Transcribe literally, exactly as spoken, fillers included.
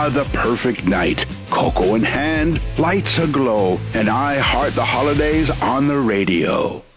Ah, the perfect night. Cocoa in hand, lights aglow, and I heart the holidays on the radio.